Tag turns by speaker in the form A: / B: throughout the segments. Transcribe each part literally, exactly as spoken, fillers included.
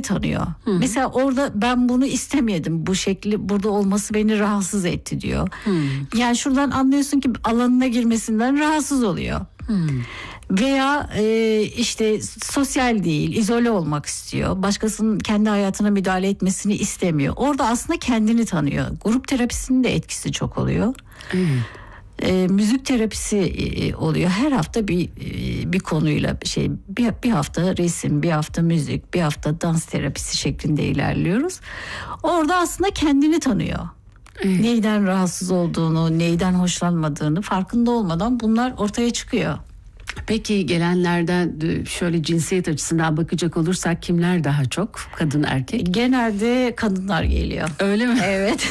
A: kendini tanıyor. Hı. Mesela orada ben bunu istemedim. Bu şekli burada olması beni rahatsız etti diyor. Hı. Yani şuradan anlıyorsun ki alanına girmesinden rahatsız oluyor. Hı. Veya e, işte sosyal değil, izole olmak istiyor. Başkasının kendi hayatına müdahale etmesini istemiyor. Orada aslında kendini tanıyor. Grup terapisinin de etkisi çok oluyor. Hı. E, müzik terapisi e, oluyor. Her hafta bir e, bir konuyla şey bir, bir hafta resim, bir hafta müzik, bir hafta dans terapisi şeklinde ilerliyoruz. Orada aslında kendini tanıyor. Evet. Neyden rahatsız olduğunu, neyden hoşlanmadığını farkında olmadan bunlar ortaya çıkıyor.
B: Peki gelenlerden şöyle cinsiyet açısından bakacak olursak kimler daha çok? Kadın, erkek?
A: Genelde kadınlar geliyor.
B: Öyle mi?
A: Evet.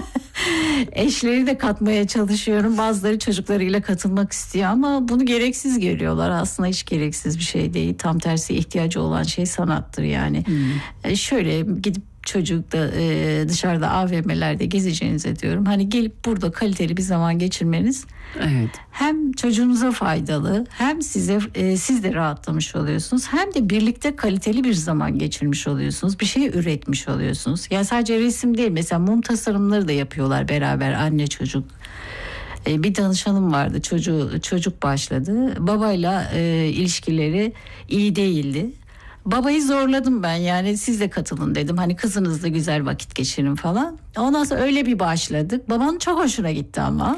A: Eşleri de katmaya çalışıyorum. Bazıları çocuklarıyla katılmak istiyor ama bunu gereksiz görüyorlar. Aslında hiç gereksiz bir şey değil. Tam tersi ihtiyacı olan şey sanattır yani. Hmm. Şöyle gidip çocukla e, dışarıda A V M'lerde gezeceğinize diyorum. Hani gelip burada kaliteli bir zaman geçirmeniz evet. Hem çocuğunuza faydalı, hem size e, siz de rahatlamış oluyorsunuz, hem de birlikte kaliteli bir zaman geçirmiş oluyorsunuz. Bir şey üretmiş oluyorsunuz. Yani sadece resim değil, mesela mum tasarımları da yapıyorlar beraber anne çocuk. E, bir danışanım vardı, çocuğu çocuk başladı. Babayla e, ilişkileri iyi değildi. Babayı zorladım ben, yani siz de katılın dedim. Hani kızınızla güzel vakit geçirin falan. Ondan sonra öyle bir başladık. Babanın çok hoşuna gitti ama.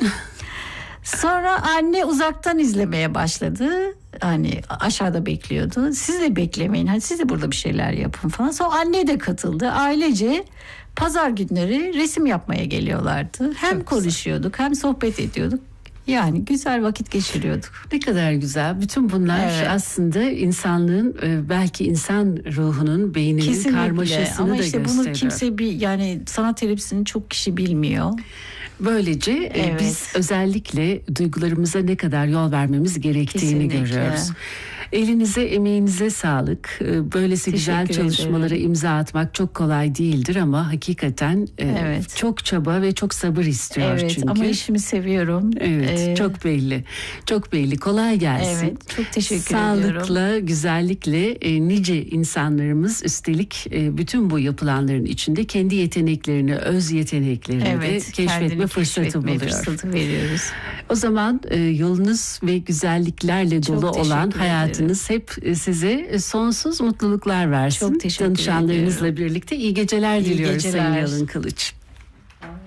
A: Sonra anne uzaktan izlemeye başladı. Hani aşağıda bekliyordu. Siz de beklemeyin. Hani siz de burada bir şeyler yapın falan. Sonra anne de katıldı. Ailece pazar günleri resim yapmaya geliyorlardı. Hem çok konuşuyorduk güzel. Hem sohbet ediyorduk. Yani güzel vakit geçiriyorduk.
B: Ne kadar güzel. Bütün bunlar evet. aslında insanlığın belki insan ruhunun, beyninin kesinlikle. Karmaşasını
A: ama
B: da
A: işte
B: gösteriyor.
A: Bunu kimse bir yani sanat terapisini çok kişi bilmiyor.
B: Böylece evet. biz özellikle duygularımıza ne kadar yol vermemiz gerektiğini kesinlikle. Görüyoruz. Elinize, emeğinize sağlık. Böylesi teşekkür güzel çalışmalara ederim. İmza atmak çok kolay değildir ama hakikaten evet. çok çaba ve çok sabır istiyor
A: evet,
B: çünkü.
A: Ama işimi seviyorum.
B: Evet, ee, çok belli. Çok belli. Kolay gelsin.
A: Evet, çok teşekkür
B: Sağlıkla,
A: ediyorum.
B: Sağlıkla, güzellikle e, nice insanlarımız üstelik e, bütün bu yapılanların içinde kendi yeteneklerini, öz yeteneklerini evet, de keşfetme fırsatı buluyor.
A: Fırsatı veriyoruz.
B: O zaman e, yolunuz ve güzelliklerle çok dolu olan hayatınız hep size sonsuz mutluluklar versin.
A: Çok teşekkür
B: Danışanlarınızla
A: ediyorum.
B: birlikte iyi geceler iyi diliyoruz geceler. Sayın Yalın Kılıç.